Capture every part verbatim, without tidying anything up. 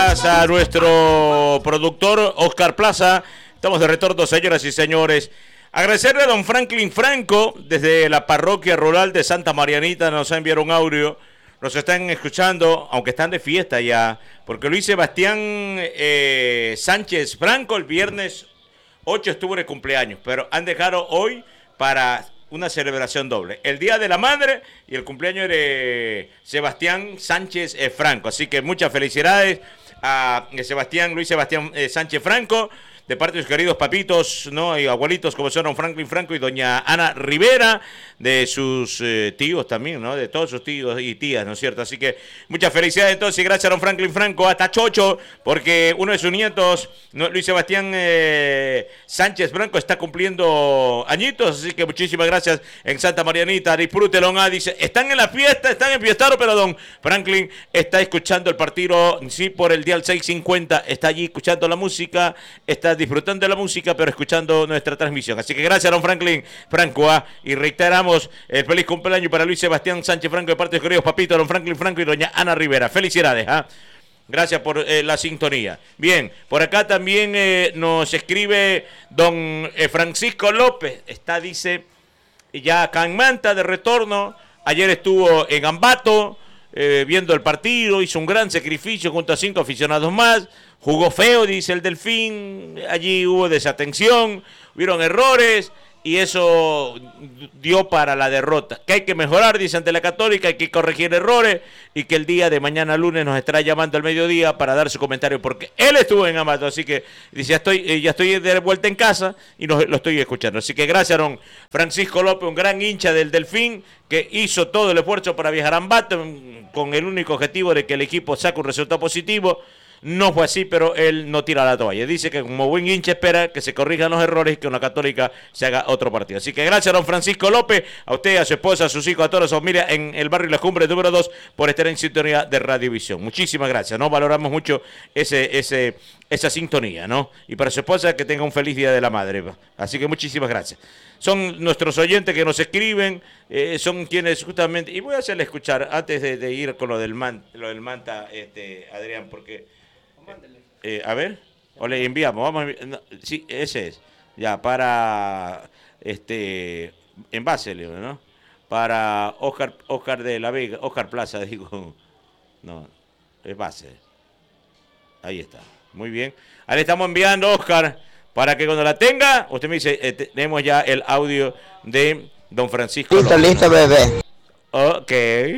gracias a nuestro productor Oscar Plaza. Estamos de retorno, señoras y señores. Agradecerle a don Franklin Franco, desde la parroquia rural de Santa Marianita, nos ha enviado un audio. Nos están escuchando, aunque están de fiesta ya, porque Luis Sebastián eh, Sánchez Franco el viernes ocho estuvo de cumpleaños, pero han dejado hoy para una celebración doble. El Día de la Madre y el cumpleaños de Sebastián Sánchez eh, Franco. Así que muchas felicidades a Sebastián, Luis Sebastián eh, Sánchez Franco, de parte de sus queridos papitos, ¿no? Y abuelitos como son don Franklin Franco y doña Ana Rivera, de sus eh, tíos también, ¿no? De todos sus tíos y tías, ¿no es cierto? Así que muchas felicidades entonces y gracias a don Franklin Franco, hasta Chocho, porque uno de sus nietos, ¿no? Luis Sebastián eh, Sánchez Franco, está cumpliendo añitos, así que muchísimas gracias en Santa Marianita, disfrútelo, ah, dice, están en la fiesta, están en fiestaro, pero don Franklin está escuchando el partido, sí, por el dial seiscientos cincuenta, está allí escuchando la música, está disfrutando de la música, pero escuchando nuestra transmisión. Así que gracias, don Franklin Franco. ¿ah? Y reiteramos el feliz cumpleaños para Luis Sebastián Sánchez Franco, de parte de los queridos papitos, don Franklin Franco y doña Ana Rivera. Felicidades. ¿ah? Gracias por eh, la sintonía. Bien, por acá también eh, nos escribe don eh, Francisco López. Está, dice, ya acá en Manta, de retorno. Ayer estuvo en Ambato, eh, viendo el partido, hizo un gran sacrificio junto a cinco aficionados más. Jugó feo, dice el Delfín, allí hubo desatención, hubieron errores y eso dio para la derrota. Que hay que mejorar, dice, ante la Católica, hay que corregir errores y que el día de mañana lunes nos estará llamando al mediodía para dar su comentario, porque él estuvo en Ambato, así que dice, ya estoy, ya estoy de vuelta en casa y no, lo estoy escuchando. Así que gracias a don Francisco López, un gran hincha del Delfín, que hizo todo el esfuerzo para viajar a Ambato con el único objetivo de que el equipo saque un resultado positivo. No fue así, pero él no tira la toalla. Dice que como buen hincha espera que se corrijan los errores y que una Católica se haga otro partido. Así que gracias a don Francisco López, a usted, a su esposa, a sus hijos, a toda su familia en el barrio Las Cumbres número dos por estar en sintonía de Radiovisión. Muchísimas gracias, ¿no? Valoramos mucho ese, ese, esa sintonía, ¿no? Y para su esposa que tenga un feliz Día de la Madre. Así que muchísimas gracias. Son nuestros oyentes que nos escriben, eh, son quienes justamente... Y voy a hacerle escuchar, antes de, de ir con lo del, man, lo del Manta, este, Adrián, porque... Eh, a ver, o le enviamos, vamos a envi- no, sí, ese es, ya, para, este, en base, Leo, ¿no? Para Oscar, Oscar de la Vega, Oscar Plaza, digo, no, es base, ahí está, muy bien, ahí le estamos enviando, Oscar, para que cuando la tenga, usted me dice, eh, tenemos ya el audio de don Francisco Listo, López. listo, bebé. Ok.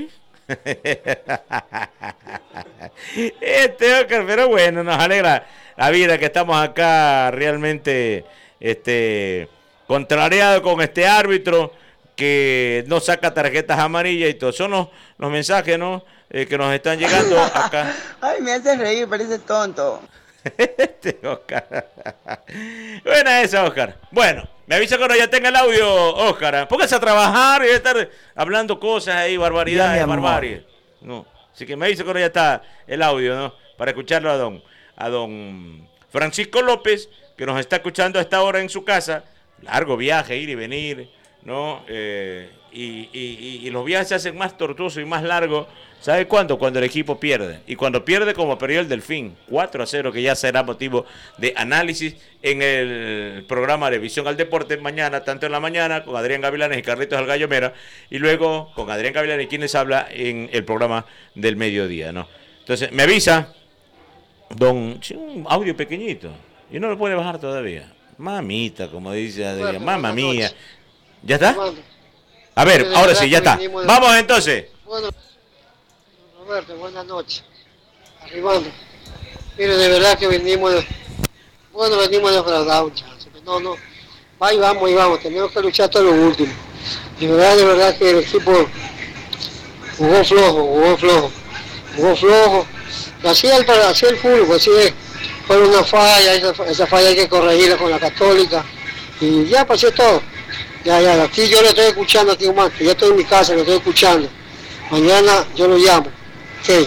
Este Oscar, pero bueno, nos alegra la vida que estamos acá realmente este contrariado con este árbitro que no saca tarjetas amarillas y todo. Son los, los mensajes, ¿no? Eh, que nos están llegando acá. Ay, me hace reír, parece tonto. Este Oscar. Buena esa, Oscar. Bueno, me avisa cuando ya tenga el audio, Oscar. ¿eh? Póngase a trabajar y a estar hablando cosas ahí, barbaridades, Ya, mi amor. barbarie. No. Así que me avisa cuando ya está el audio, ¿no? Para escucharlo a don, a don Francisco López, que nos está escuchando a esta hora en su casa. Largo viaje, ir y venir, ¿no? Eh, y, y, y, y los viajes se hacen más tortuosos y más largos. ¿Sabe cuándo? Cuando el equipo pierde. Y cuando pierde, como perdió el Delfín, cuatro a cero, que ya será motivo de análisis en el programa de Visión al Deporte mañana, tanto en la mañana, con Adrián Gavilanes y Carlitos El Gallo Mera, y luego con Adrián Gavilanes y quienes habla en el programa del mediodía, ¿no? Entonces, me avisa, don, sí, un audio pequeñito, y no lo puede bajar todavía. Mamita, como dice Adrián, mamá mía. ¿Ya está? A ver, ahora sí, ya está. Vamos entonces. Bueno, Roberto, buenas noches. Arribando. Mire, de verdad que venimos, de, bueno, venimos defraudados, muchachos. No, no. Va y vamos y vamos. Tenemos que luchar hasta lo último. De verdad, de verdad que el equipo jugó flojo, jugó flojo, jugó flojo. Y así el, así el fútbol, así es. Fue una falla, esa, esa falla hay que corregirla con la Católica. Y ya pasé todo. Ya, ya, aquí yo lo estoy escuchando aquí, Omar, que ya estoy en mi casa, lo estoy escuchando. Mañana yo lo llamo. Sí.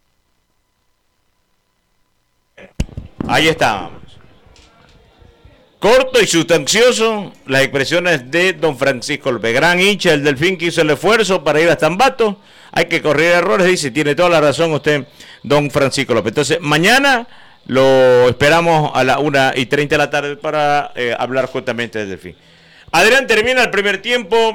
Ahí estábamos. Corto y sustancioso, las expresiones de don Francisco López, gran hincha del Delfín que hizo el esfuerzo para ir hasta Ambato. Hay que corregir errores, dice, tiene toda la razón usted, don Francisco López. Entonces, mañana lo esperamos a la una y treinta de la tarde para eh, hablar justamente del Delfín. Adrián, termina el primer tiempo,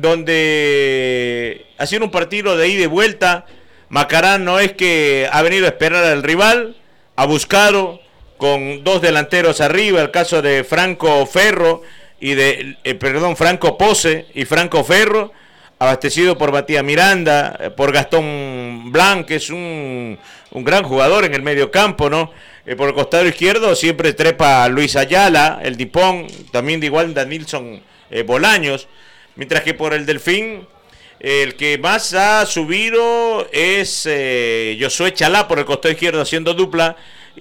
donde ha sido un partido de ida y vuelta. Macará no es que ha venido a esperar al rival, ha buscado con dos delanteros arriba, el caso de Franco Ferro y de, eh, perdón, Franco Pose y Franco Ferro, abastecido por Matías Miranda, por Gastón Blanc, que es un, un gran jugador en el medio campo, ¿no? Eh, por el costado izquierdo siempre trepa Luis Ayala, el Dipón, también de igual Danilson eh, Bolaños, mientras que por el Delfín, eh, el que más ha subido es eh, Josué Chalá por el costado izquierdo haciendo dupla,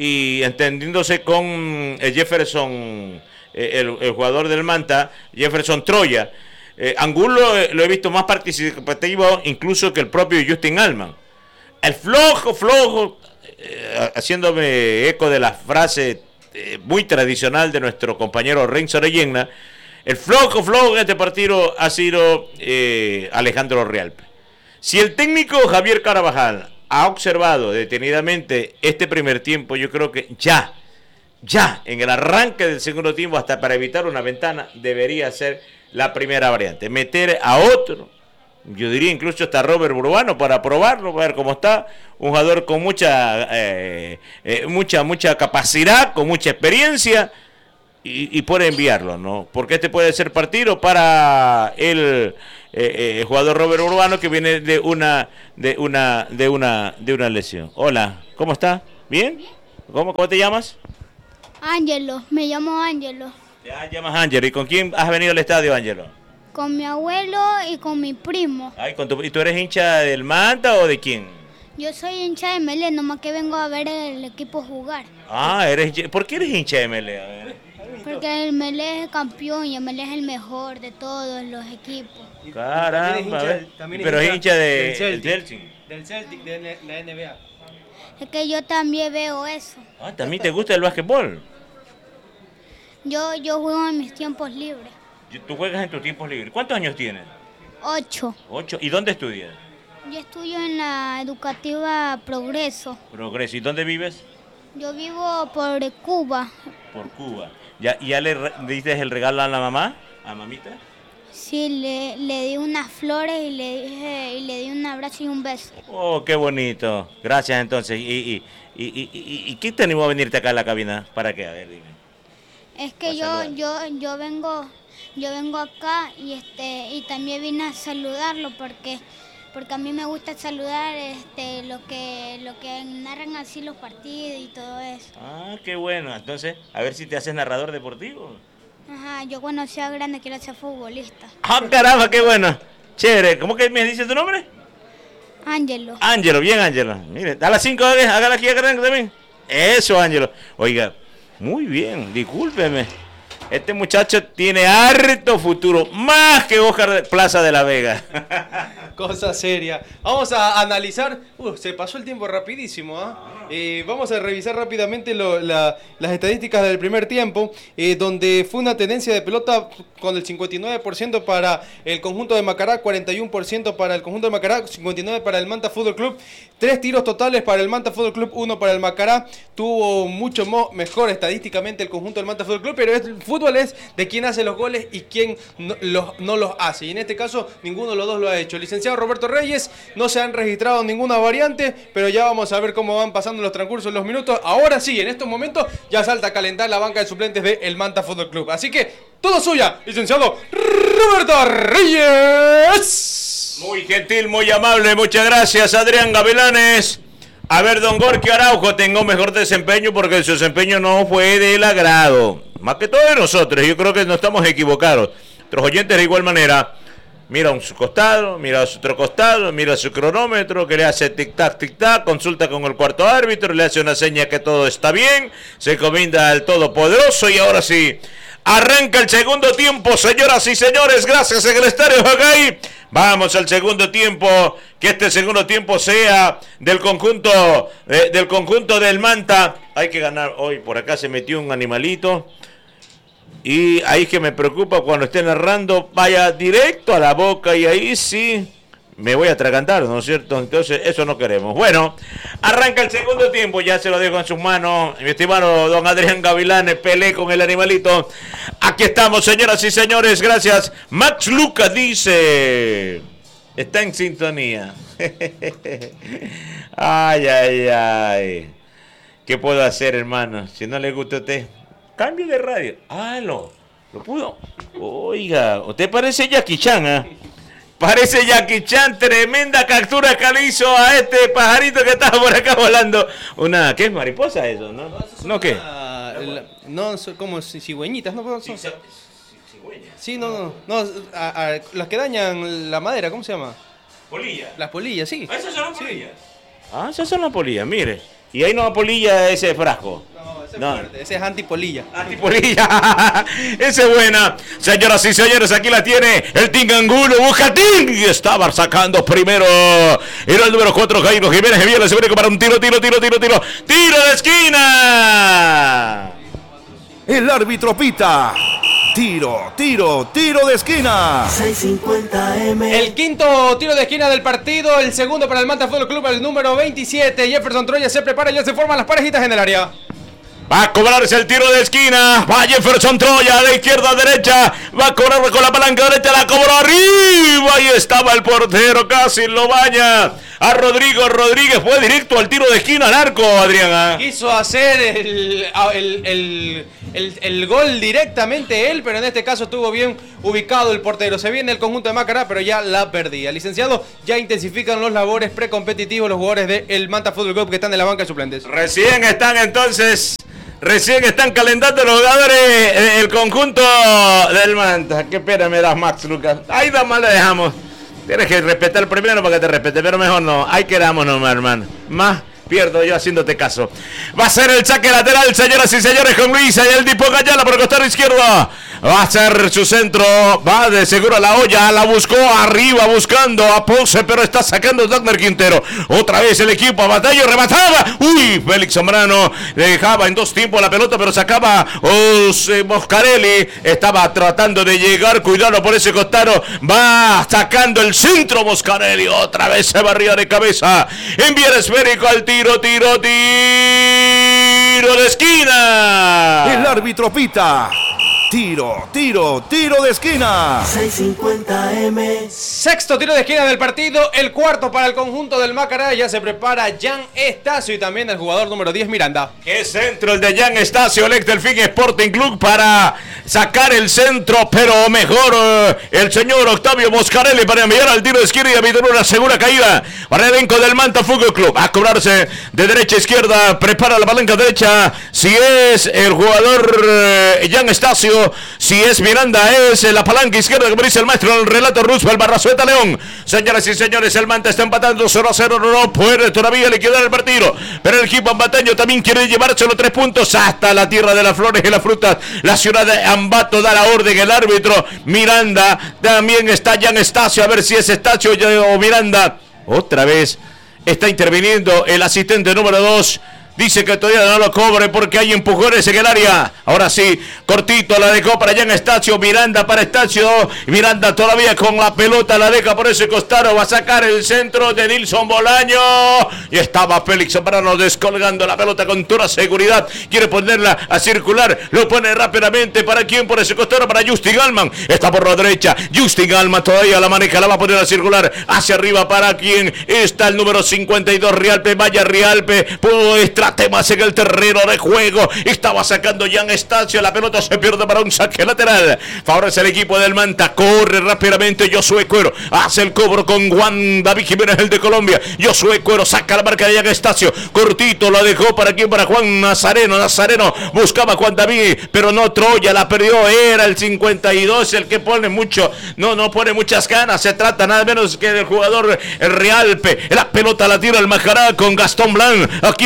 y entendiéndose con eh, Jefferson, eh, el, el jugador del Manta, Jefferson Troya. Eh, Angulo eh, lo he visto más participativo incluso que el propio Justin Allman. El flojo, flojo, eh, haciéndome eco de la frase eh, muy tradicional de nuestro compañero Renzo Orellena, el flojo, flojo en este partido ha sido eh, Alejandro Realpe. Si el técnico Javier Carabajal ha observado detenidamente este primer tiempo, yo creo que ya, ya, en el arranque del segundo tiempo, hasta para evitar una ventana, debería ser la primera variante. Meter a otro, yo diría incluso hasta Robert Burbano para probarlo, para ver cómo está. Un jugador con mucha, eh, eh, mucha, mucha capacidad, con mucha experiencia, y, y puede enviarlo, ¿no? Porque este puede ser partido para el... Eh, eh, jugador Robert Urbano, que viene de una de una de una de una lesión. Hola, ¿cómo está? ¿Bien? ¿Cómo, cómo te llamas? Ángelo, me llamo Ángelo. Ya llamas Ángelo. ¿Y con quién has venido al estadio, Ángelo? Con mi abuelo y con mi primo. Ay, con tu, ¿y tú eres hincha del Manta o de quién? Yo soy hincha de Melé, nomás que vengo a ver el equipo jugar. Ah, eres hincha. ¿Por qué eres hincha de Melé? A ver. Porque el Melé es el campeón y el Melé es el mejor de todos los equipos. Caramba, pero es hincha de, del Celtic, del Celtic. del Celtic de la N B A. Es que yo también veo eso. Ah, ¿también te gusta el básquetbol? Yo, yo juego en mis tiempos libres. ¿Tú juegas en tus tiempos libres? ¿Cuántos años tienes? Ocho. Ocho. ¿Y dónde estudias? Yo estudio en la educativa Progreso. Progreso. ¿Y dónde vives? Yo vivo por Cuba. Por Cuba. ¿Ya, ya le diste el regalo a la mamá? ¿A mamita? Sí, le, le di unas flores y le dije y le di un abrazo y un beso. Oh, qué bonito. Gracias, entonces. ¿Y, y, y, y, y, y qué te animó a venirte acá a la cabina? ¿Para qué? A ver, dime. Es que yo, yo, yo vengo, yo vengo acá y este, y también vine a saludarlo porque, porque a mí me gusta saludar este, lo que, lo que narran así los partidos y todo eso. Ah, qué bueno. Entonces, a ver si te haces narrador deportivo. Ajá, yo cuando sea grande quiero ser futbolista. Ah, caramba, qué bueno. Chévere. ¿Cómo que me dice tu nombre? Ángelo. Ángelo, bien, Ángelo. Mire, a las cinco, hágala aquí, hágala también. Eso, Ángelo. Oiga, muy bien, discúlpeme. Este muchacho tiene harto futuro, más que Oscar Plaza de la Vega. Cosa seria. Vamos a analizar. Uh, se pasó el tiempo rapidísimo. ¿eh? Eh, vamos a revisar rápidamente lo, la, las estadísticas del primer tiempo, eh, donde fue una tenencia de pelota con el cincuenta y nueve por ciento para el conjunto de Macará, cuarenta y uno por ciento para el conjunto de Macará, cincuenta y nueve por ciento para el Manta Fútbol Club. Tres tiros totales para el Manta Fútbol Club, uno para el Macará. Tuvo mucho mo- mejor estadísticamente el conjunto del Manta Fútbol Club, pero el fútbol es de quién hace los goles y quién no los, no los hace. Y en este caso, ninguno de los dos lo ha hecho. Licenciado Roberto Reyes, no se han registrado ninguna variante, pero ya vamos a ver cómo van pasando los transcursos, los minutos. Ahora sí, en estos momentos ya salta a calentar la banca de suplentes de el Manta Fútbol Club. Así que, todo suya, licenciado Roberto Reyes. Muy gentil, muy amable, muchas gracias, Adrián Gavilanes. A ver, don Gorky Araujo tengo mejor desempeño porque su desempeño no fue del agrado. Más que todo de nosotros, yo creo que no estamos equivocados. Nuestros oyentes de igual manera. Mira a su costado, mira a su otro costado, mira su cronómetro, que le hace tic-tac, tic-tac, consulta con el cuarto árbitro, le hace una seña que todo está bien, se encomienda al Todopoderoso y ahora sí, arranca el segundo tiempo, señoras y señores, gracias en el Estadio Jacay. Vamos al segundo tiempo, que este segundo tiempo sea del conjunto, eh, del conjunto del Manta. Hay que ganar hoy, por acá se metió un animalito. Y ahí que me preocupa cuando esté narrando, vaya directo a la boca y ahí sí me voy a atragantar, ¿no es cierto? Entonces eso no queremos. Bueno, arranca el segundo tiempo, ya se lo dejo en sus manos. Mi estimado don Adrián Gavilán, Pelé con el animalito. Aquí estamos, señoras y señores, gracias. Max Lucas dice, está en sintonía. Ay, ay, ay. ¿Qué puedo hacer, hermano? Si no le gusta a usted, cambio de radio. Ah, lo, lo pudo. Oiga, usted parece Jackie Chan, ¿eh? Parece Jackie Chan, tremenda captura que le hizo a este pajarito que estaba por acá volando. Una, ¿qué es mariposa eso? ¿No, no, ¿No qué? Una, el, no, son como cigüeñitas, ¿no? Son, Sí, cigüeñas. sí, no, no, no a, a, las que dañan la madera, ¿cómo se llama? Polilla. Las polillas, sí. ¿Ah, esas son las polillas? Ah, esas son las polillas, mire. Y ahí no va polilla ese frasco. No, ese es No. fuerte, ese es antipolilla. Antipolilla. Esa es buena. Señoras y señores, aquí la tiene el Tingangulo. Bujatín. Y estaba sacando primero. Era el número cuatro, Jairo Jiménez. Viene, se viene para un tiro, tiro, tiro, tiro, tiro. Tiro de esquina. El árbitro pita. Tiro, tiro, tiro de esquina. seiscientos cincuenta eme. El quinto tiro de esquina del partido, el segundo para el Manta Fútbol Club, el número veintisiete. Jefferson Troya se prepara, ya se forman las parejitas en el área. Va a cobrarse el tiro de esquina. Va Jefferson Troya de izquierda a derecha. Va a cobrar con la palanca derecha. La cobró arriba. Ahí estaba el portero. Casi lo baña. A Rodrigo Rodríguez. Fue directo al tiro de esquina al arco, Adriana. Quiso hacer el, el, el, el, el gol directamente él, pero en este caso estuvo bien ubicado el portero. Se viene el conjunto de Macará, pero ya la perdía. Licenciado, ya intensifican los labores precompetitivos los jugadores del Manta Fútbol Club que están en la banca de suplentes. Recién están entonces. Recién están calentando los jugadores el conjunto del Manta. Qué pena me das, Max Lucas. Ahí nomás le dejamos. Tienes que respetar primero para que te respete, pero mejor no. Ahí quedamos nomás, hermano. Más pierdo yo haciéndote caso. Va a ser el saque lateral, señoras y señores, con Luisa y el Dipo Gallala por el costado izquierdo. Va a ser su centro. Va de seguro a la olla. La buscó arriba buscando a Ponce, pero está sacando Dagner Quintero. Otra vez el equipo a batalla rematada. Uy, Félix Zambrano dejaba en dos tiempos la pelota, pero sacaba José Moscarelli. Estaba tratando de llegar. Cuidado por ese costado. Va sacando el centro Moscarelli. Otra vez se barría de cabeza. Envía el esférico al tiro, tiro, tiro de esquina. El árbitro pita. Tiro, tiro, tiro de esquina. seiscientos cincuenta eme. Sexto tiro de esquina del partido, el cuarto para el conjunto del Macará. Ya se prepara Jan Estacio y también el jugador número diez, Miranda. Qué centro el de Jan Estacio, el ex Delfín Sporting Club, para sacar el centro, pero mejor eh, el señor Octavio Moscarelli para enviar al tiro de esquina y evitar una segura caída para el elenco del Manta Fútbol Club. A cobrarse de derecha a izquierda, prepara la palanca derecha. Si es el jugador eh, Jan Estacio, si es Miranda, es la palanca izquierda, como dice el maestro en el relato Roosevelt Barrazueta León. Señoras y señores, el Manta está empatando cero a cero, no puede todavía liquidar el partido, pero el equipo ambateño también quiere llevarse los tres puntos hasta la tierra de las flores y las frutas. La ciudad de Ambato da la orden, el árbitro Miranda, también está Jan Estacio, a ver si es Estacio o Miranda. Otra vez está interviniendo el asistente número dos. Dice que todavía no lo cobre porque hay empujones en el área. Ahora sí, cortito la dejó para Jan Estacio. Miranda para Estacio. Miranda todavía con la pelota, la deja por ese costado. Va a sacar el centro de Nilson Bolaño. Y estaba Félix Zambrano descolgando la pelota con toda seguridad. Quiere ponerla a circular. Lo pone rápidamente. ¿Para quién? Por ese costado, para Justin Galman. Está por la derecha. Justin Galman todavía la maneja. La va a poner a circular hacia arriba. ¿Para quién? Está el número cincuenta y dos, Rialpe. Vaya Rialpe. Pues temas en el terreno de juego. Estaba sacando Jan Estacio. La pelota se pierde para un saque lateral. Favorece el equipo del Manta. Corre rápidamente Josué Cuero. Hace el cobro con Juan David Jiménez, el de Colombia. Josué Cuero saca la marca de Jan Estacio. Cortito la dejó para quién, para Juan Nazareno. Nazareno buscaba a Juan David, pero no, Troya la perdió. Era el cincuenta y dos el que pone mucho. No, no pone muchas ganas. Se trata nada menos que del jugador el Rialpe. La pelota la tira el Macará con Gastón Blanc. Aquí está Gastón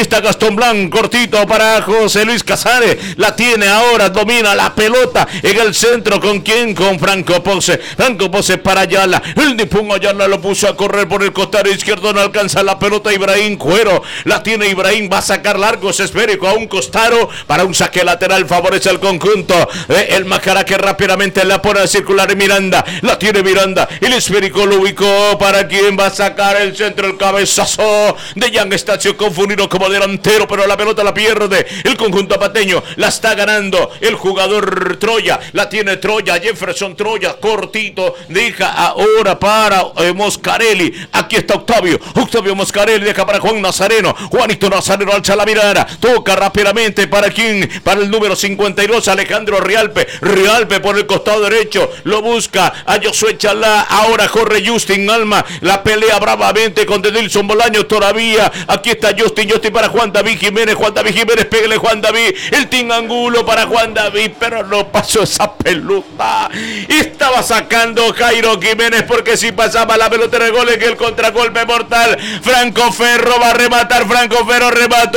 Nelson Blanc, cortito para José Luis Casares. La tiene ahora, domina la pelota en el centro. ¿Con quién? Con Franco Pose. Franco Pose para Ayala. El Nipun Ayala lo puso a correr por el costado izquierdo. No alcanza la pelota Ibrahim Cuero. La tiene Ibrahim. Va a sacar largos esférico a un costado para un saque lateral. Favorece al conjunto. Eh, el Macará que rápidamente la pone a circular Miranda. La tiene Miranda. El esférico lo ubicó para quien va a sacar el centro. El cabezazo de Jan Estacio confundido como delantero, pero la pelota la pierde el conjunto apateño. La está ganando el jugador Troya. La tiene Troya. Jefferson Troya. Cortito. Deja ahora para eh, Moscarelli. Aquí está Octavio. Octavio Moscarelli deja para Juan Nazareno. Juanito Nazareno alza la mirada. Toca rápidamente para quien, para el número cincuenta y dos, Alejandro Rialpe. Rialpe por el costado derecho. Lo busca a Josué Chalá. Ahora corre Justin Alma. La pelea bravamente con Denilson Bolaños todavía. Aquí está Justin. Justin para Juan David Jiménez. Juan David Jiménez. Pégale Juan David. El Team Angulo para Juan David. Pero no pasó esa pelota. Estaba sacando Jairo Jiménez porque si pasaba la pelota de gol en el contragolpe mortal. Franco Ferro va a rematar. Franco Ferro remató.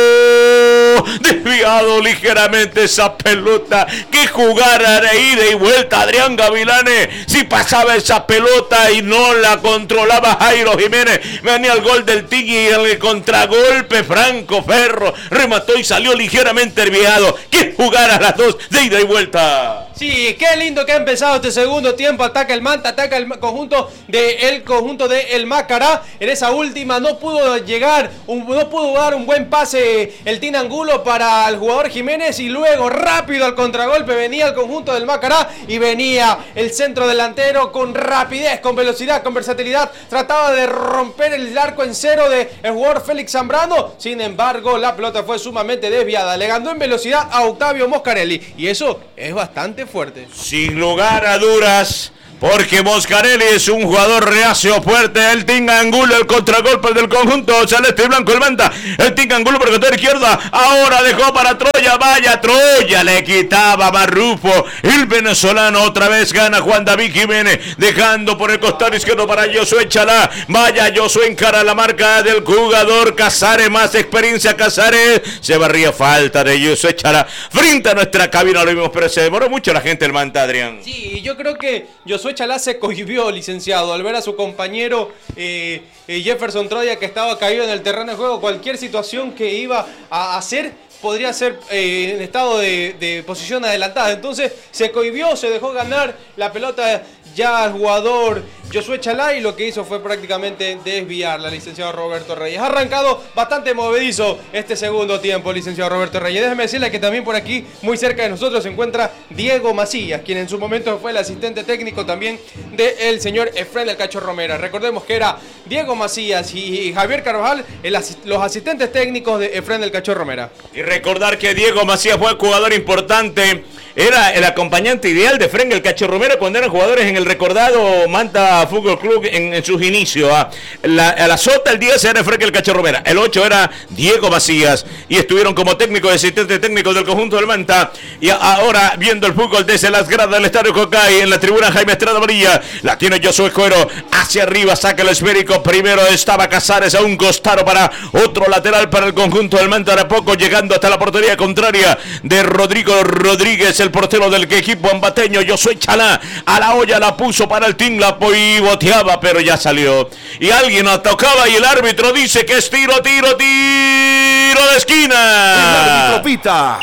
Desviado ligeramente esa pelota. Que jugara de ida y vuelta Adrián Gavilanes. Si pasaba esa pelota y no la controlaba Jairo Jiménez, venía el gol del Tigui y el contragolpe. Franco Ferro remató y salió ligeramente desviado. Que jugara las dos de ida y vuelta. Sí, qué lindo que ha empezado este segundo tiempo. Ataca el Manta, ataca el conjunto de el conjunto de el Macará. En esa última no pudo llegar, un, no pudo dar un buen pase el Team Angulo para el jugador Jiménez y luego rápido al contragolpe venía el conjunto del Macará y venía el centro delantero con rapidez, con velocidad, con versatilidad. Trataba de romper el arco en cero del jugador Félix Zambrano. Sin embargo, la pelota fue sumamente desviada. Le ganó en velocidad a Octavio Moscarelli y eso es bastante fuerte. Sin lugar a dudas, porque Moscarelli es un jugador reacio, fuerte. El Team Angulo, el contragolpe del conjunto celeste y blanco, el Manta. El Team Angulo por el costado izquierda. Ahora dejó para Troya. Vaya Troya, le quitaba Marrufo. El venezolano otra vez gana Juan David Jiménez. Dejando por el costado izquierdo para Josué Chalá. Vaya Josué encara la marca del jugador Casares. Más experiencia Casares. Se barría falta de Josué Chalá. Frente a nuestra cabina lo vimos, pero se demoró mucho la gente del Manta, Adrián. Sí, yo creo que Josué Chalá se cohibió, licenciado, al ver a su compañero eh, eh, Jefferson Troya que estaba caído en el terreno de juego. Cualquier situación que iba a hacer podría ser eh, en estado de, de posición adelantada. Entonces se cohibió, se dejó ganar la pelota ya al jugador Josué Chalá y lo que hizo fue prácticamente desviarla, licenciado Roberto Reyes. Ha arrancado bastante movedizo este segundo tiempo, licenciado Roberto Reyes. Déjeme decirle que también por aquí, muy cerca de nosotros, se encuentra Diego Macías, quien en su momento fue el asistente técnico también del señor Efraín del Cacho Romera. Recordemos que era Diego Macías y Javier Carvajal el as los asistentes técnicos de Efraín del Cacho Romera. Y recordar que Diego Macías fue jugador importante. Era el acompañante ideal de Efraín el Cacho Romero cuando eran jugadores en el recordado Manta Fútbol Club en, en sus inicios. ¿ah? La, a la sota el diez era Efraín el Cacho Romero, el ocho era Diego Macías y estuvieron como técnico y asistente técnico del conjunto del Manta. Y a, ahora viendo el fútbol desde las gradas del Estadio Cocay en la tribuna Jaime Estrada Amarilla, la tiene Josué Cuero hacia arriba, saca el esférico. Primero estaba Casares a un costado para otro lateral para el conjunto del Manta. De poco llegando hasta la portería contraria de Rodrigo Rodríguez, el portero del equipo ambateño. Josué Chalá a la olla la puso para el Team, la boteaba, pero ya salió. Y alguien la tocaba y el árbitro dice que es tiro, tiro, tiro de esquina. El árbitro pita.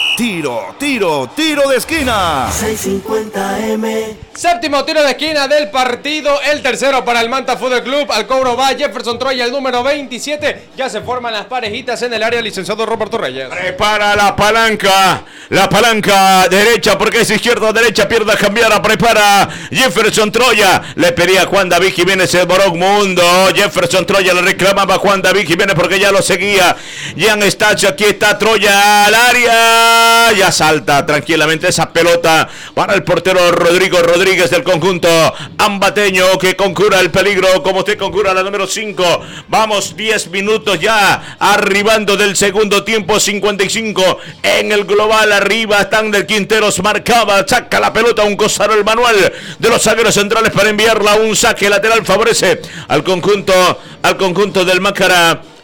Tiro, tiro, tiro de esquina. seiscientos cincuenta eme. Séptimo tiro de esquina del partido, el tercero para el Manta Fútbol Club. Al cobro va Jefferson Troya, el número veintisiete. Ya se forman las parejitas en el área, licenciado Roberto Reyes. Prepara la palanca, la palanca derecha, porque es izquierda, derecha, pierda, cambiara, prepara Jefferson Troya. Le pedía a Juan David Jiménez el Borog Mundo. Jefferson Troya le reclamaba a Juan David Jiménez porque ya lo seguía. Jan Estacio, aquí está Troya al área. Ya salta tranquilamente esa pelota para el portero Rodrigo Rodríguez del conjunto ambateño, que conjura el peligro como usted conjura la número cinco. Vamos, diez minutos ya arribando del segundo tiempo, cincuenta y cinco en el global. Arriba están del Quinteros, marcaba, saca la pelota, un costado el manual de los zagueros centrales para enviarla a un saque lateral. Favorece al conjunto al conjunto del Macará.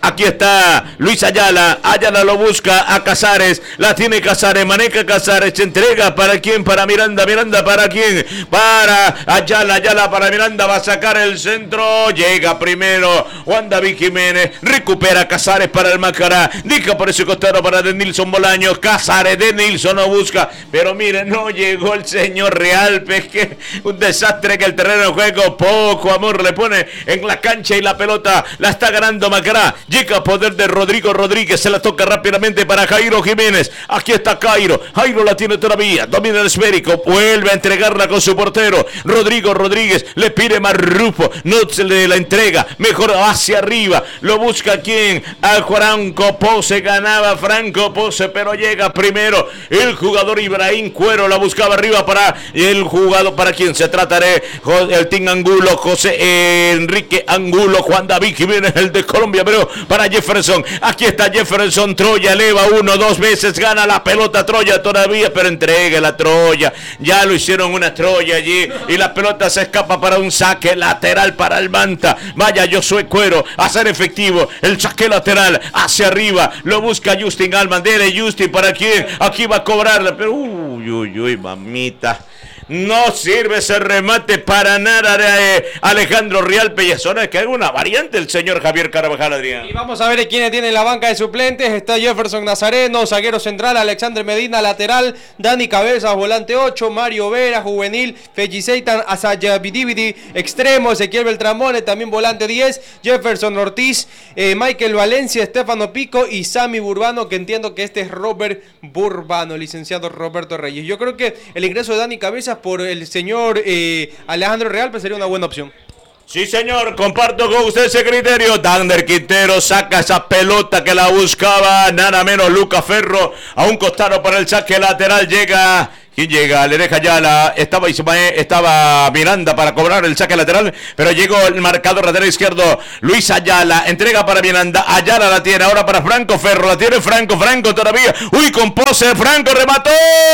Aquí está Luis Ayala. Ayala lo busca a Casares. La tiene Casares. Maneja Casares. Se entrega para quién? Para Miranda. Miranda para quién? Para Ayala. Ayala para Miranda. Va a sacar el centro. Llega primero Juan David Jiménez. Recupera Casares para el Macará. Dica por ese costado para Denilson Bolaños. Casares. Denilson no busca. Pero miren, no llegó el señor Realpe. Es que un desastre que el terreno de juego. Poco amor le pone en la cancha y la pelota la está ganando Macará. Llega a poder de Rodrigo Rodríguez. Se la toca rápidamente para Jairo Jiménez. Aquí está Jairo. Jairo la tiene todavía. Domina el esférico. Vuelve a entregarla con su portero. Rodrigo Rodríguez le pide más Rufo. No se le la entrega. Mejor hacia arriba. Lo busca quién. A Franco Pose. Ganaba Franco Pose. Pero llega primero el jugador Ibrahim Cuero. La buscaba arriba para el jugador. Para quien se trata de el Team Angulo. José Enrique Angulo. Juan David Jiménez, el de Colombia. Pero para Jefferson. Aquí está Jefferson. Troya eleva uno, dos veces. Gana la pelota Troya todavía. Pero entrega la Troya. Ya lo hicieron una Troya allí. Y la pelota se escapa para un saque lateral para el Manta. Vaya Josué Cuero a ser efectivo. El saque lateral hacia arriba. Lo busca Justin Alman. Dele Justin para quién. Aquí va a cobrarla. Pero uy, uy, uy, mamita. No sirve ese remate para nada de eh, Alejandro Realpe. Y eso no es que hay una variante el señor Javier Carvajal, Adrián. Y vamos a ver quiénes tienen la banca de suplentes. Está Jefferson Nazareno, zaguero central, Alexander Medina, lateral, Dani Cabezas, volante ocho, Mario Vera, juvenil, Feji Seitan, Asayabidibidi, extremo, Ezequiel Beltramone, también volante diez, Jefferson Ortiz, eh, Michael Valencia, Estefano Pico y Sammy Burbano, que entiendo que este es Robert Burbano, licenciado Roberto Reyes. Yo creo que el ingreso de Dani Cabezas por el señor eh, Alejandro Realpe sería una buena opción. Sí, señor, comparto con usted ese criterio. Dagner Quintero saca esa pelota que la buscaba nada menos Lucas Ferro a un costado para el saque lateral. Llega... ¿Quién llega? Le deja ya la... Estaba Ismael, estaba Miranda para cobrar el saque lateral, pero llegó el marcador lateral izquierdo. Luis Ayala, entrega para Miranda. Ayala la tiene ahora para Franco Ferro. La tiene Franco, Franco todavía. Uy, con pose, Franco remató.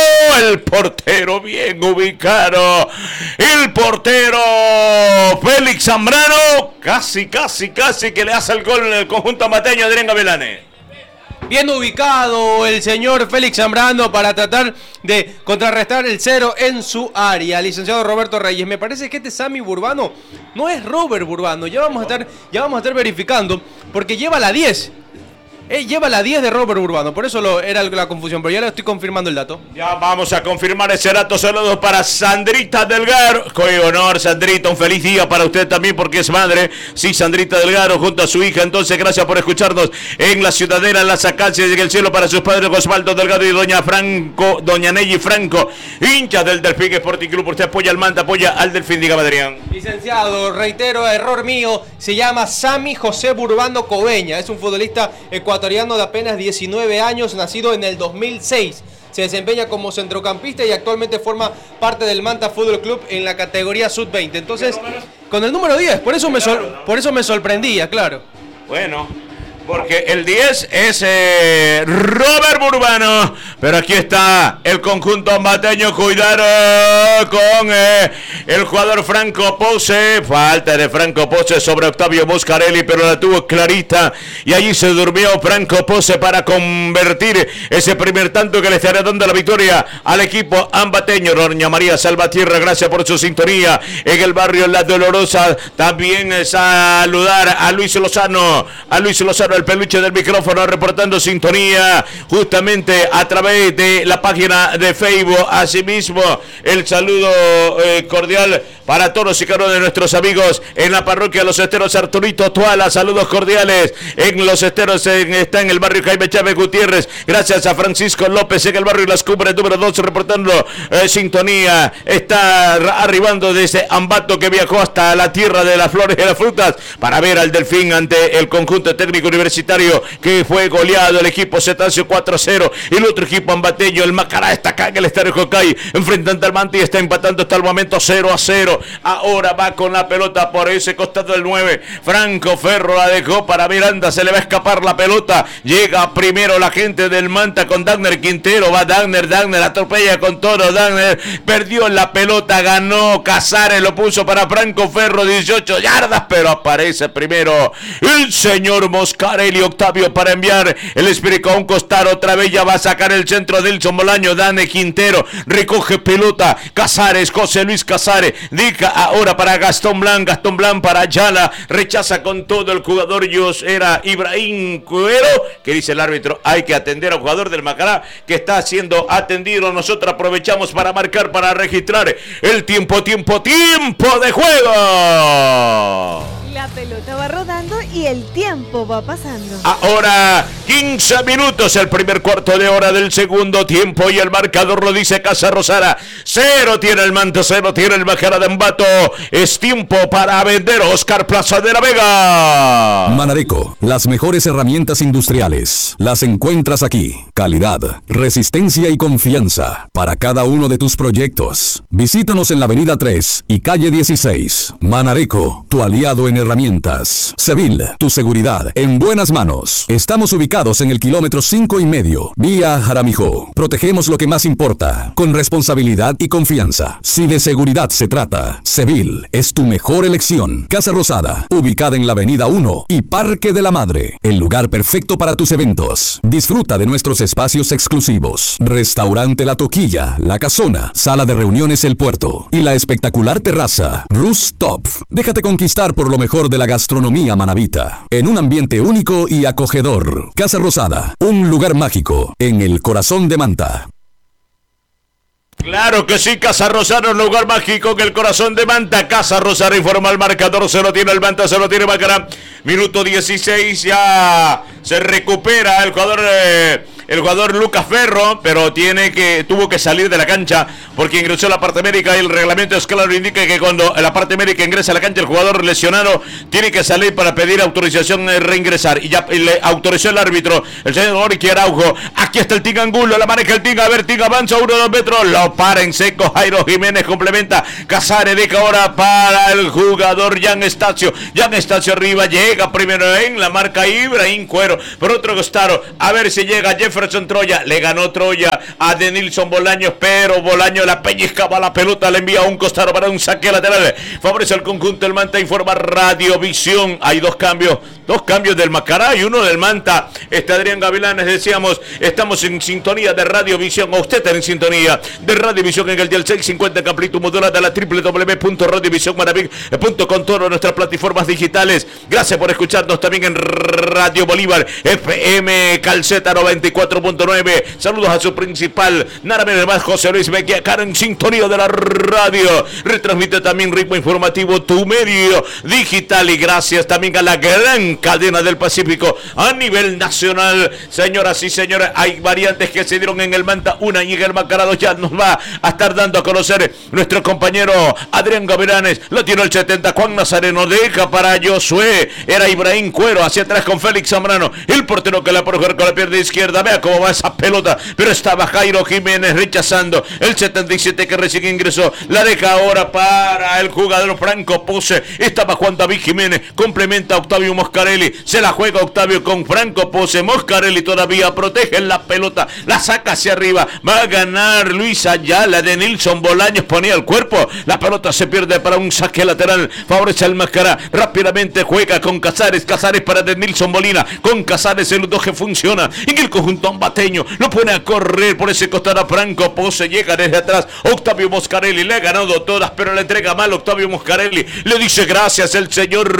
El portero bien ubicado. El portero Félix Zambrano. Casi, casi, casi que le hace el gol en el conjunto mateño de Adrián Gavilán. Bien ubicado el señor Félix Zambrano para tratar de contrarrestar el cero en su área. Licenciado Roberto Reyes, me parece que este Sammy Burbano no es Robert Burbano. Ya vamos a estar, ya vamos a estar verificando porque lleva la diez. Eh, lleva la diez de Robert Burbano, por eso lo, era la confusión, pero ya le estoy confirmando el dato. Ya vamos a confirmar ese dato. Saludos para Sandrita Delgado. Qué honor, Sandrita, un feliz día para usted también porque es madre. Sí, Sandrita Delgado junto a su hija. Entonces, gracias por escucharnos en la Ciudadela, en las acacias en el cielo para sus padres Osvaldo Delgado y doña Franco, doña Nelly Franco, hincha del Delfín Sporting Club. Usted apoya al Manta, apoya al Delfín, dígame, Adrián. Licenciado, reitero, error mío, se llama Sammy José Burbano Coveña, es un futbolista ecuatoriano de apenas diecinueve años, nacido en el dos mil seis. Se desempeña como centrocampista y actualmente forma parte del Manta Fútbol Club en la categoría sub veinte. Entonces, con el número diez, por eso me, sor- por eso me sorprendía, claro. Bueno, porque el diez es eh, Robert Burbano. Pero aquí está el conjunto mateño. Cuidado con eh, el jugador Franco Pose. Falta de Franco Pose sobre Octavio Moscarelli, pero la tuvo clarita. Y allí se durmió Franco Pose para convertir ese primer tanto que le estará dando la victoria al equipo ambateño. Doña María Salvatierra, gracias por su sintonía en el barrio La Dolorosa. También eh, saludar a Luis Lozano. A Luis Lozano, el peluche del micrófono, reportando sintonía justamente a través de la página de Facebook. Asimismo, el saludo eh, cordial para todos y cada uno de nuestros amigos en la parroquia Los Esteros Arturito Tuala. Saludos cordiales en Los Esteros, en, está en el barrio Jaime Chávez Gutiérrez. Gracias a Francisco López en el barrio Las Cumbres número dos, reportando eh, sintonía. Está arribando desde Ambato, que viajó hasta la tierra de las flores y las frutas para ver al Delfín ante el conjunto técnico universitario que fue goleado el equipo Cetáceo cuatro a cero. Y el otro equipo ambateño, el Macará, está acá en el estadio Jocay enfrentando al Manta y está empatando hasta el momento cero a cero. Ahora va con la pelota por ese costado del nueve. Franco Ferro la dejó para Miranda, se le va a escapar la pelota. Llega primero la gente del Manta con Dagner Quintero. Va Dagner, Dagner atropella con todo. Dagner perdió la pelota, ganó Casares, lo puso para Franco Ferro, dieciocho yardas, pero aparece primero el señor Mosca Moscarelli, Octavio para enviar el esférico a un costado, otra vez ya va a sacar el centro Nelson Bolaño, Dane Quintero, recoge pelota, Casares, José Luis Casares, dica ahora para Gastón Blanc, Gastón Blanc para Ayala, rechaza con todo el jugador, Yos era Ibrahim Cuero, que dice el árbitro, hay que atender al jugador del Macará, que está siendo atendido, nosotros aprovechamos para marcar, para registrar el tiempo, tiempo, tiempo de juego. La pelota va rodando y el tiempo va pasando. Ahora quince minutos, el primer cuarto de hora del segundo tiempo y el marcador lo dice Casa Rosada. Cero tiene el Manta, cero tiene el Macará de Ambato. Es tiempo para vender Oscar Plaza de la Vega. Manareco, las mejores herramientas industriales las encuentras aquí. Calidad, resistencia y confianza para cada uno de tus proyectos. Visítanos en la avenida tres y calle dieciséis. Manareco, tu aliado en herramientas. Sevil, tu seguridad en buenas manos. Estamos ubicados en el kilómetro cinco y medio, vía Jaramijó. Protegemos lo que más importa, con responsabilidad y confianza. Si de seguridad se trata, Sevil es tu mejor elección. Casa Rosada, ubicada en la avenida uno y Parque de la Madre, el lugar perfecto para tus eventos. Disfruta de nuestros espacios exclusivos. Restaurante La Toquilla, La Casona, Sala de Reuniones El Puerto y la espectacular terraza Rooftop. Déjate conquistar por lo mejor de la gastronomía manabita, en un ambiente único y acogedor. Casa Rosada, un lugar mágico en el corazón de Manta. Claro que sí, Casa Rosada, un lugar mágico en el corazón de Manta. Casa Rosada informa el marcador, se lo tiene el Manta, se lo tiene Macará. Minuto dieciséis, ya se recupera el jugador eh, el jugador Lucas Ferro, pero tiene que tuvo que salir de la cancha porque ingresó a la parte médica y el reglamento es claro, indica que cuando la parte médica ingresa a la cancha el jugador lesionado tiene que salir para pedir autorización de reingresar y ya le autorizó el árbitro, el señor Orqui Araujo. Aquí está el Tinga Angulo, la maneja el Tinga, a ver, Tinga avanza uno o dos metros, lo para en seco, Jairo Jiménez complementa, Casares deja ahora para el jugador Jan Estacio, Jan Estacio arriba, llega primero en la marca Ibrahim Cuero, por otro costado, a ver si llega Jefferson Troya, le ganó Troya a Denilson Bolaños, pero Bolaños la pellizcaba la pelota, le envía a un costado para un saque lateral, favorece al conjunto del Manta, informa Radiovisión, hay dos cambios, dos cambios del Macará y uno del Manta, está Adrián Gavilanes, decíamos, estamos en sintonía de Radiovisión, o usted está en sintonía de Radiovisión en el dial seiscientos cincuenta, amplitud modulada, la doble u doble u doble u punto radiovisión maravic punto com, todas nuestras plataformas digitales. Gracias por escucharnos también en Radio Bolívar, F M Calceta noventa y cuatro punto nueve. Saludos a su principal, nada menos más, José Luis Bequia, cara en sintonía de la radio. Retransmite también Ritmo Informativo, tu medio digital, y gracias también a la gran cadena del Pacífico a nivel nacional. Señoras y señores, hay variantes que se dieron en el Manta, una y en el Macará ya nos va a estar dando a conocer nuestro compañero Adrián Gavilanes. Lo tiene el setenta, Juan Nazareno deja para Josué, era Ibrahim Cuero, hacia atrás con Félix Zambrano, el portero que la puede jugar con la pierna izquierda, vea cómo va esa pelota, pero estaba Jairo Jiménez rechazando, el setenta y siete que recién ingresó, la deja ahora para el jugador Franco Pose, estaba Juan David Jiménez, complementa a Octavio Moscarelli, se la juega Octavio con Franco Pose, Moscarelli todavía protege la pelota, la saca hacia arriba, va a ganar Luis Ayala, de Nilson Bolaños ponía el cuerpo, la pelota se pierde para un saque lateral, favorece al Macará, rápidamente juega con Casares, Casares para de Nilson Molina, con Casares el dos que funciona, en el conjunto ambateño, lo pone a correr por ese costado a Franco Pose, llega desde atrás, Octavio Moscarelli, le ha ganado todas, pero le entrega mal Octavio Moscarelli, le dice gracias el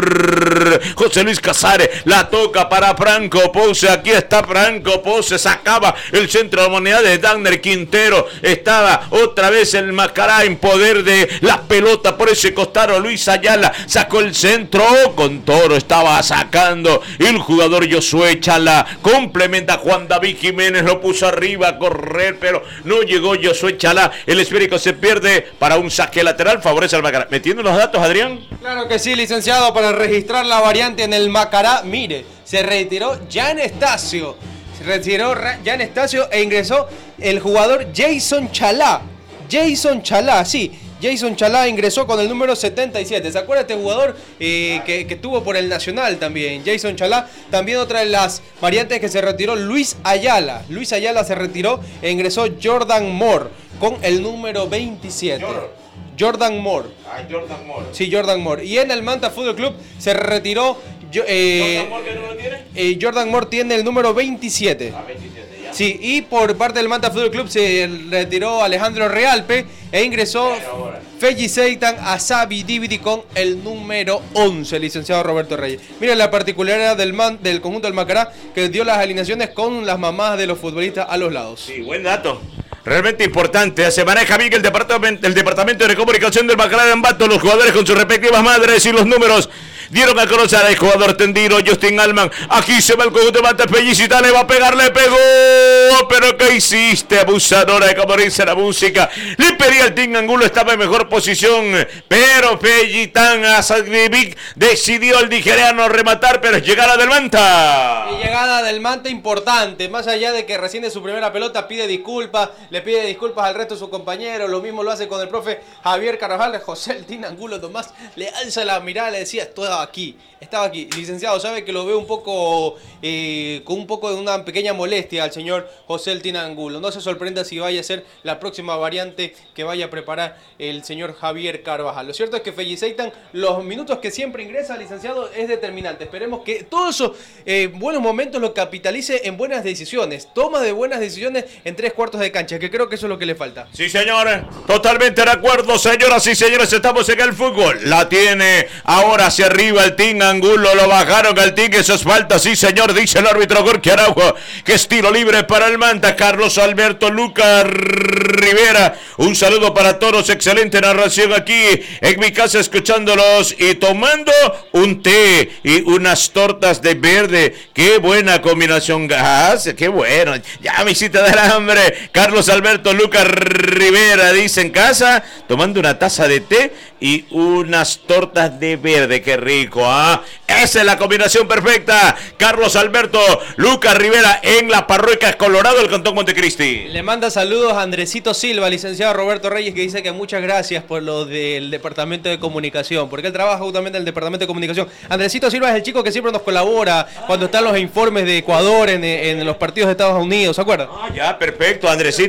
señor José Luis Casares, la toca para Franco Pose, aquí está Franco Pose, sacaba el centro de la moneda de Dagner Quintero, estaba otra vez el Macará en poder de la pelota por ese costado, Luis Ayala sacó el centro, con Toro estaba sacando el jugador Josué Chala, complementa Juan David Jiménez, lo puso arriba a correr, pero no llegó Josué Chala, el esférico se pierde para un saque lateral, favorece al Macará. ¿Metiendo los datos, Adrián? Claro que sí, licenciado, para registrar la variante en el Macará, mire, se retiró Jan Estacio, se retiró Jan Estacio e ingresó el jugador Jason Chalá, Jason Chalá, sí, Jason Chalá ingresó con el número setenta y siete. ¿Se acuerda este jugador eh, que, que tuvo por el Nacional también? Jason Chalá. También otra de las variantes que se retiró, Luis Ayala. Luis Ayala se retiró e ingresó Jordan Moore con el número veintisiete. Jordan, Jordan Moore. Ah, Jordan Moore. Sí, Jordan Moore. Y en el Manta Fútbol Club se retiró Yo, eh, ¿Jordan Moore qué número tiene? Eh, Jordan Moore tiene el número veintisiete. Ah, veintisiete, ya. Sí, y por parte del Manta Fútbol Club se retiró Alejandro Realpe e ingresó Feji Seitan a Sabi Dividi con el número once, licenciado Roberto Reyes. Mira la particularidad del, man, del conjunto del Macará, que dio las alineaciones con las mamás de los futbolistas a los lados. Sí, buen dato. Realmente importante, se maneja bien el departamento, el departamento de comunicación del Macará de Ambato, los jugadores con sus respectivas madres y los números dieron a conocer al jugador tendido Justin Alman. Aquí se va el conjunto de Manta, Pellicita le va a pegar, le pegó, pero ¿qué hiciste, abusadora? De como dice la música, le pedía al Team Angulo, estaba en mejor posición, pero Pellitán Azagrivic decidió el nigeriano rematar, pero es llegada del Manta. Y llegada del Manta importante, más allá de que recién de su primera pelota pide disculpas, le pide disculpas al resto de sus compañeros, lo mismo lo hace con el profe Javier Carvajal. José el Team Angulo nomás le alza la mirada, le decía, estaba aquí, estaba aquí. Licenciado, sabe que lo veo un poco, eh, con un poco de una pequeña molestia al señor José el Team Angulo. No se sorprenda si vaya a ser la próxima variante que vaya a preparar el señor Javier Carvajal. Lo cierto es que Feji Seitan, los minutos que siempre ingresa, licenciado, es determinante. Esperemos que todos esos eh, buenos momentos los capitalice en buenas decisiones, toma de buenas decisiones en tres cuartos de cancha, que creo que eso es lo que le falta. Sí, señores, totalmente de acuerdo, señoras y señores, estamos en el fútbol. La tiene ahora hacia arriba el Team Angulo, lo bajaron al Team, eso es falta, sí señor, dice el árbitro Gorky Araujo, que es tiro libre para el Manta. Carlos Alberto Lucas Rivera, un saludo para todos, excelente narración aquí en mi casa, escuchándolos y tomando un té y unas tortas de verde. Qué buena combinación, gas, qué bueno, ya me hiciste dar hambre. Carlos Alberto Lucas Rivera dice en casa, tomando una taza de té y unas tortas de verde, qué rico, ¿ah? Esa es la combinación perfecta. Carlos Alberto Lucas Rivera en la parroquia Colorado del Cantón Montecristi. Le manda saludos a Andresito Silva, licenciado Roberto Reyes, que dice que muchas gracias por lo del departamento de comunicación, porque él trabaja justamente en el departamento de comunicación. Andresito Silva es el chico que siempre nos colabora cuando están los informes de Ecuador en, en los partidos de Estados Unidos, ¿se acuerdan? Ah, ya, perfecto, Andresito.